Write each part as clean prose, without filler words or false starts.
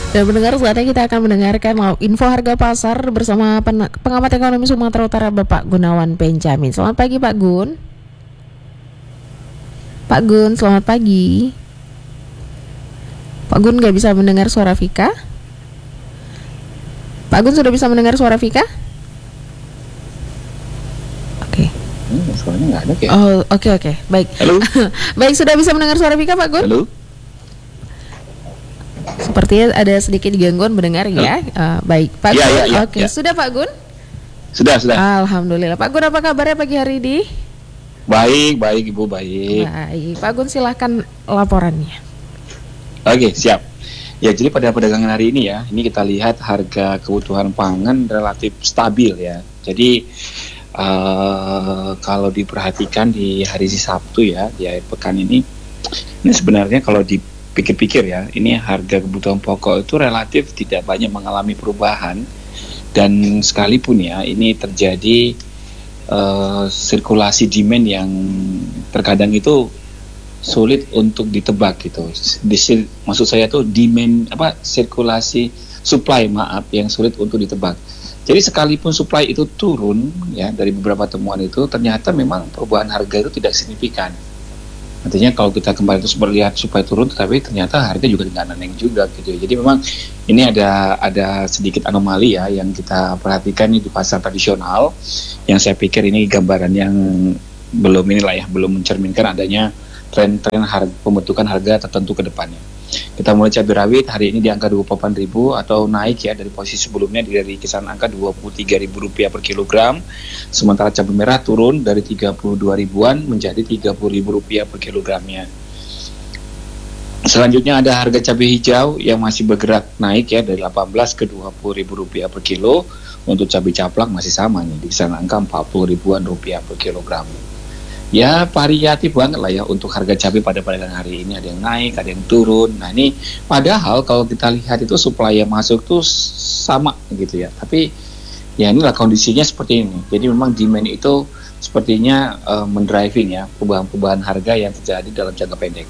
Dan mendengar saatnya kita akan mendengarkan info harga pasar bersama pengamat ekonomi Sumatera Utara Bapak Gunawan Benjamin. Selamat pagi Pak Gun. Pak Gun, selamat pagi. Pak Gun nggak bisa mendengar suara Vika? Pak Gun sudah bisa mendengar suara Vika? Oke. Suaranya nggak ada kayak. Oh, oke. Baik. Halo. Baik, sudah bisa mendengar suara Vika Pak Gun? Halo. Sepertinya ada sedikit gangguan mendengar ya. Baik, Pak Gun. Ya, Oke, sudah Pak Gun? Sudah. Alhamdulillah. Pak Gun, apa kabarnya pagi hari ini? Baik Ibu, baik. Baik, Pak Gun silahkan laporannya. Oke, siap. Ya, jadi pada perdagangan hari ini ya, ini kita lihat harga kebutuhan pangan relatif stabil ya. Jadi kalau diperhatikan di hari Sabtu ya, di akhir pekan ini sebenarnya kalau dipikir-pikir ya, ini harga kebutuhan pokok itu relatif tidak banyak mengalami perubahan, dan sekalipun ya ini terjadi sirkulasi demand yang terkadang itu sulit untuk ditebak gitu. Maksud saya tuh sirkulasi supply yang sulit untuk ditebak. Jadi sekalipun supply itu turun ya dari beberapa temuan itu, ternyata memang perubahan harga itu tidak signifikan. Artinya kalau kita kemarin terus melihat supply turun, tetapi ternyata harga juga tidak naik juga gitu. Jadi memang ini ada sedikit anomali ya yang kita perhatikan di pasar tradisional, yang saya pikir ini gambaran yang belum mencerminkan adanya tren pembentukan harga tertentu ke depannya. Kita mulai cabai rawit hari ini di angka 28.000 atau naik ya dari posisi sebelumnya dari kisaran angka Rp23.000 per kilogram. Sementara cabai merah turun dari 32 ribuan menjadi Rp30.000 per kilogramnya. Selanjutnya ada harga cabai hijau yang masih bergerak naik ya dari 18 ke Rp20.000 per kilo. Untuk cabai caplak masih sama nih di kisaran angka Rp40.000 per kilogram. Ya variatif banget lah ya untuk harga cabai pada perdagangan hari ini, ada yang naik, ada yang turun. Nah ini padahal kalau kita lihat itu supply yang masuk tuh sama gitu ya, tapi ya inilah kondisinya seperti ini. Jadi memang demand itu sepertinya mendriving ya perubahan harga yang terjadi dalam jangka pendek.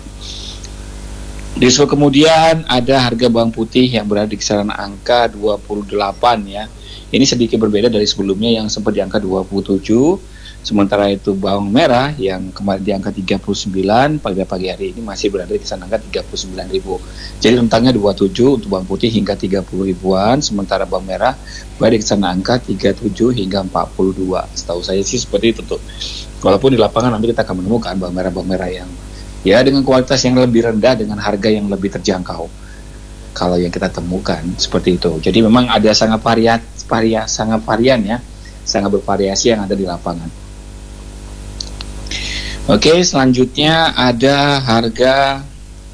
Di kemudian ada harga bawang putih yang berada di kisaran angka 28 ya. Ini sedikit berbeda dari sebelumnya yang sempat di angka 27. Sementara itu bawang merah yang kemarin di angka 39 pada pagi hari ini masih berada di kisaran angka 39.000. Jadi rentangnya 27 untuk bawang putih hingga 30 ribuan, sementara bawang merah berada di kisaran angka 37 hingga 42. Setahu saya sih seperti itu tuh. Walaupun di lapangan nanti kita akan menemukan bawang merah yang ya dengan kualitas yang lebih rendah dengan harga yang lebih terjangkau. Kalau yang kita temukan seperti itu. Jadi memang ada sangat varian ya, sangat bervariasi yang ada di lapangan. Oke, selanjutnya ada harga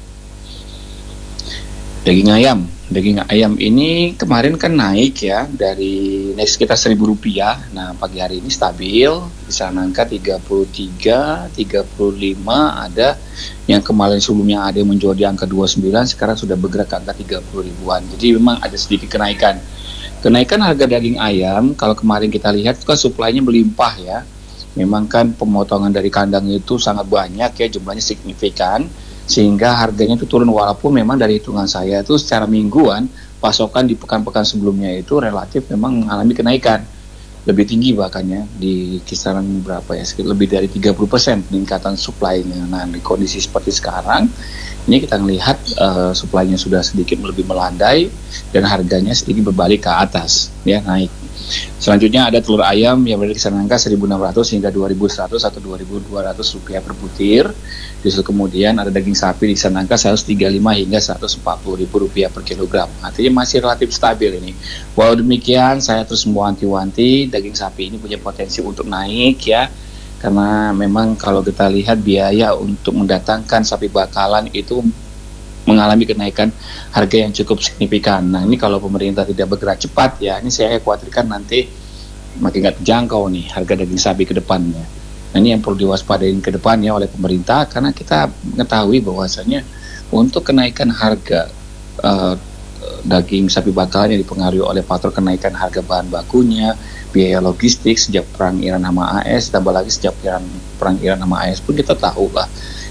daging ayam. Daging ayam ini kemarin kan naik ya dari naik sekitar Rp1.000. Nah pagi hari ini stabil bisa angka 33, 35, ada yang kemarin sebelumnya ada yang menjual di angka 29, sekarang sudah bergerak ke angka 30 ribuan. Jadi memang ada sedikit kenaikan harga daging ayam. Kalau kemarin kita lihat kan suplainya melimpah ya. Memang kan pemotongan dari kandang itu sangat banyak ya, jumlahnya signifikan, sehingga harganya itu turun. Walaupun memang dari hitungan saya itu secara mingguan pasokan di pekan-pekan sebelumnya itu relatif memang mengalami kenaikan lebih tinggi, bahkan ya di kisaran berapa ya, sekitar lebih dari 30% peningkatan supply-nya. Nah di kondisi seperti sekarang ini kita melihat supply-nya sudah sedikit lebih melandai dan harganya sedikit berbalik ke atas ya, naik. Selanjutnya ada telur ayam yang berada di kisaran angka 1.600 hingga 2.100 atau Rp2.200 per butir. Justru kemudian ada daging sapi di kisaran angka 135 hingga Rp140.000 per kilogram. Artinya masih relatif stabil ini. Walau demikian saya terus mewanti-wanti daging sapi ini punya potensi untuk naik ya. Karena memang kalau kita lihat biaya untuk mendatangkan sapi bakalan itu mengalami kenaikan harga yang cukup signifikan. Nah ini kalau pemerintah tidak bergerak cepat ya, ini saya khawatirkan nanti makin nggak terjangkau nih harga daging sapi ke depannya. Nah ini yang perlu diwaspadain ke depannya oleh pemerintah, karena kita mengetahui bahwasanya untuk kenaikan harga daging sapi bakalan yang dipengaruhi oleh faktor kenaikan harga bahan bakunya, biaya logistik sejak perang Iran sama AS, tambah lagi sejak perang Iran sama AS pun kita tahu lah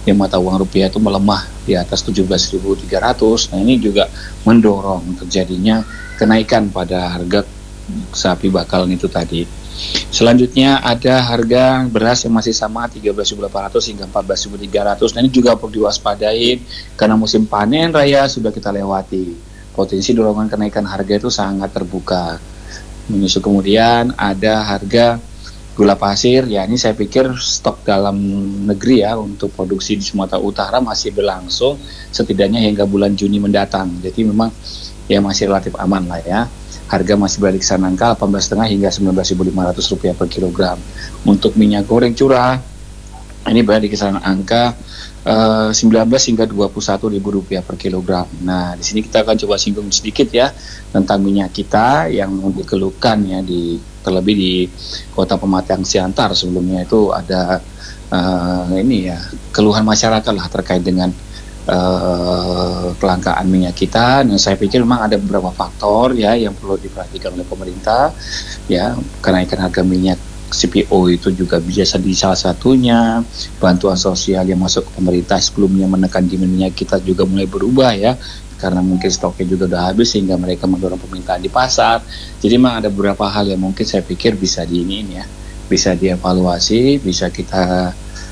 ya mata uang rupiah itu melemah di atas 17.300. Nah, ini juga mendorong terjadinya kenaikan pada harga sapi bakalan itu tadi. Selanjutnya ada harga beras yang masih sama 13.800 hingga 14.300. Nah, ini juga perlu diwaspadai karena musim panen raya sudah kita lewati. Potensi dorongan kenaikan harga itu sangat terbuka. Menyusul kemudian ada harga gula pasir, ya ini saya pikir stok dalam negeri ya untuk produksi di Sumatera Utara masih berlangsung setidaknya hingga bulan Juni mendatang. Jadi memang ya masih relatif aman lah ya. Harga masih berada di kisaran angka 18,5 hingga 19.500 rupiah per kilogram. Untuk minyak goreng curah ini berada di kisaran angka 19 hingga 21.000 rupiah per kilogram. Nah, di sini kita akan coba singgung sedikit ya tentang minyak kita yang dikeluhkan ya terlebih di Kota Pematang Siantar. Sebelumnya itu ada ini ya keluhan masyarakat lah terkait dengan kelangkaan minyak kita. Nah, saya pikir memang ada beberapa faktor ya yang perlu diperhatikan oleh pemerintah ya. Kenaikan harga minyak CPO itu juga bisa di salah satunya. Bantuan sosial yang masuk ke pemerintah sebelumnya menekan demand minyak kita juga mulai berubah ya, karena mungkin stoknya juga udah habis sehingga mereka mendorong permintaan di pasar. Jadi memang ada beberapa hal yang mungkin saya pikir bisa bisa dievaluasi, bisa kita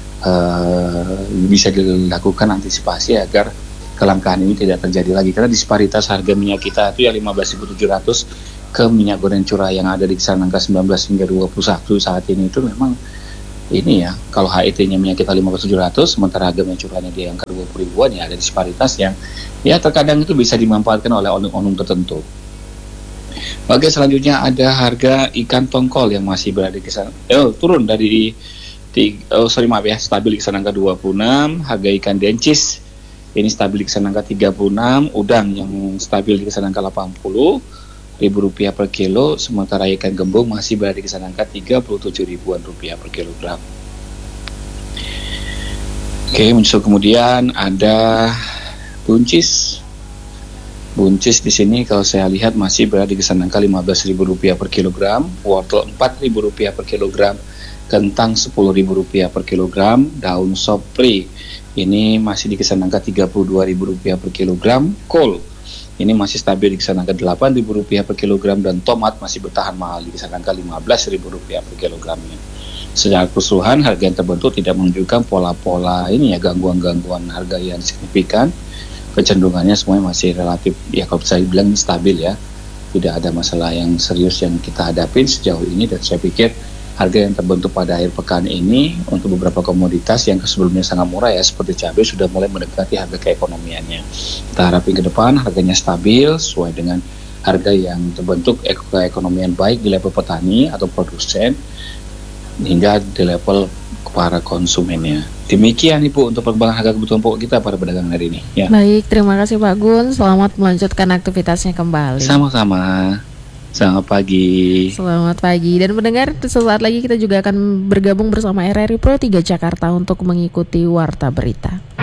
bisa dilakukan antisipasi agar kelangkaan ini tidak terjadi lagi, karena disparitas harga minyak kita itu ya 15.700 ke minyak goreng curah yang ada di kisaran angka 19 hingga 21 saat ini itu memang ini ya, kalau HET-nya minyak kita 15.700 sementara harga minyak curahnya di angka 20 ribuan, ya ada disparitas yang ya terkadang itu bisa dimanfaatkan oleh oknum tertentu. Oke, selanjutnya ada harga ikan tongkol yang masih berada di kisaran turun dari stabil di kisaran angka 26. Harga ikan dencis ini stabil di kisaran angka 36. Udang yang stabil di kisaran angka 80 ribu rupiah per kilo, sementara ikan gembung masih berada di kisaran angka 37 ribuan rupiah per kilogram. Oke, muncul kemudian ada buncis. Buncis di sini kalau saya lihat masih berada di kisaran angka 15.000 rupiah per kilogram, wortel 4.000 rupiah per kilogram, kentang 10.000 rupiah per kilogram, daun sopri ini masih di kisaran angka 32.000 rupiah per kilogram, kol ini masih stabil di kisaran angka 8.000 rupiah per kilogram, dan tomat masih bertahan mahal di kisaran angka 15.000 rupiah per kilogramnya. Secara keseluruhan harga yang terbentuk tidak menunjukkan pola-pola ini ya, gangguan-gangguan harga yang signifikan. Kecenderungannya semuanya masih relatif ya, kalau saya bilang stabil ya, tidak ada masalah yang serius yang kita hadapin sejauh ini. Dan saya pikir harga yang terbentuk pada akhir pekan ini untuk beberapa komoditas yang sebelumnya sangat murah ya seperti cabai sudah mulai mendekati harga keekonomiannya. Kita harapin ke depan harganya stabil sesuai dengan harga yang terbentuk keekonomian baik di level petani atau produsen hingga di level para konsumennya. Demikian Ibu untuk perkembangan harga kebutuhan pokok kita pada pedagang hari ini ya. Baik, terima kasih Pak Gun. Selamat melanjutkan aktivitasnya kembali. Sama-sama. Selamat pagi. Selamat pagi. Dan mendengar sesaat lagi kita juga akan bergabung bersama RRI Pro 3 Jakarta untuk mengikuti Warta Berita.